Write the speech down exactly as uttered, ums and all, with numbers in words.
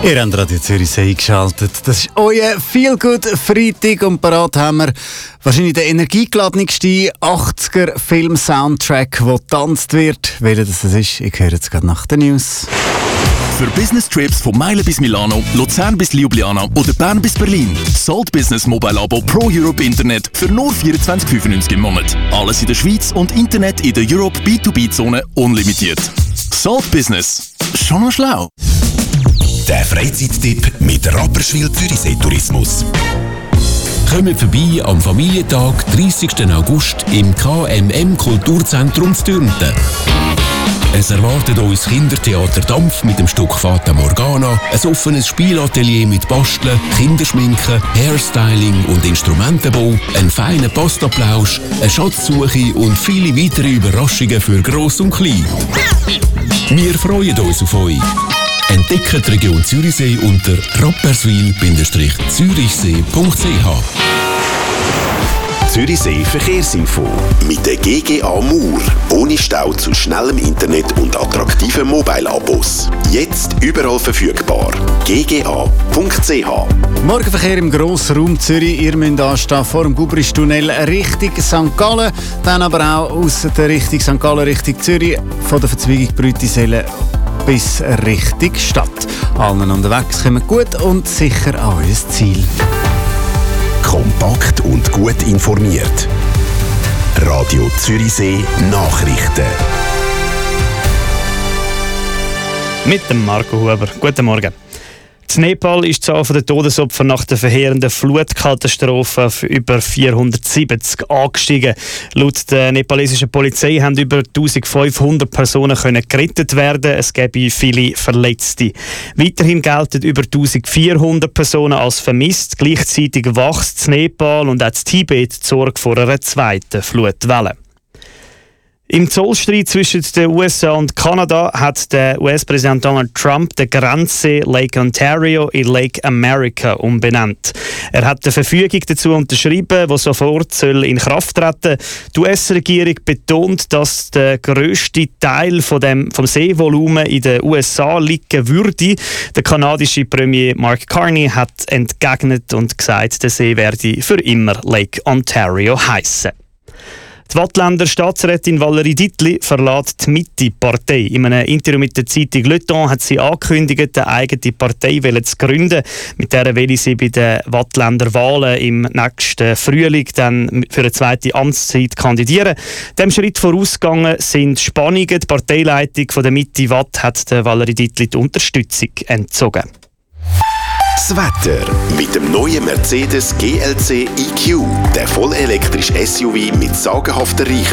Ihr habt Radio Zürichsee eingeschaltet. Das ist euer Feel-Good-Freitag und parat haben wir wahrscheinlich den energiegeladensten achtziger-Film-Soundtrack, der getanzt wird. Welcher das ist, ich höre jetzt gerade nach den News. Für Business-Trips von Meilen bis Milano, Luzern bis Ljubljana oder Bern bis Berlin. Salt Business Mobile Abo Pro Europe Internet für nur vierundzwanzig fünfundneunzig im Monat. Alles in der Schweiz und Internet in der Europe B zwei B-Zone unlimitiert. Salt Business. Schon noch schlau. Der Freizeittipp mit Rapperswil Zürichsee Tourismus. Kommt vorbei am Familientag, dreißigsten August, im K M M Kulturzentrum Zürnten. Es erwartet uns Kindertheater Dampf mit dem Stück Fata Morgana, ein offenes Spielatelier mit Basteln, Kinderschminken, Hairstyling und Instrumentenbau, ein feiner Pastaplausch, eine Schatzsuche und viele weitere Überraschungen für Gross und Klein. Wir freuen uns auf euch. Entdeckt die Region Zürichsee unter rapperswil Zürichsee punkt c h. Zürichsee Verkehrsinfo mit der G G A Mauer. Ohne Stau zu schnellem Internet und attraktiven Mobile-Abos. Jetzt überall verfügbar. g g a punkt c h. Morgenverkehr im Grossraum Zürich. Ihr müsst anstehen vor dem Gubristunnel Richtung Sankt Gallen. Dann aber auch aus der Richtung Sankt Gallen, Richtung Zürich. Von der Verzweigung Brütiselle bis Richtung Stadt. Allen unterwegs kommen gut und sicher an euer Ziel. Kompakt und gut informiert. Radio Zürichsee Nachrichten. Mit dem Marco Huber. Guten Morgen. In Nepal ist die Zahl der Todesopfer nach der verheerenden Flutkatastrophe auf über vierhundertsiebzig angestiegen. Laut der nepalesischen Polizei haben über eintausendfünfhundert Personen können gerettet werden. Es gäbe viele Verletzte. Weiterhin gelten über eintausendvierhundert Personen als vermisst. Gleichzeitig wächst in Nepal und auch in Tibet die Sorge vor einer zweiten Flutwelle. Im Zollstreit zwischen den U S A und Kanada hat der U S-Präsident Donald Trump die Grenze Lake Ontario in Lake America umbenannt. Er hat eine Verfügung dazu unterschrieben, die sofort soll in Kraft treten soll. Die U S-Regierung betont, dass der grösste Teil von dem, vom Seevolumen in den U S A liegen würde. Der kanadische Premier Mark Carney hat entgegnet und gesagt, der See werde für immer Lake Ontario heissen. Die Wattländer Staatsrätin Valerie Dietli verlässt die Mitte-Partei. In einem Interview mit der Zeitung Le Temps hat sie angekündigt, eine eigene Partei zu gründen. Mit der will sie bei den Wattländer Wahlen im nächsten Frühling dann für eine zweite Amtszeit kandidieren. Dem Schritt vorausgegangen sind Spannungen. Die Parteileitung von der Mitte Watt hat der Valerie Dietli die Unterstützung entzogen. Das Wetter mit dem neuen Mercedes G L C E Q, der vollelektrische S U V mit sagenhafter Reichweite.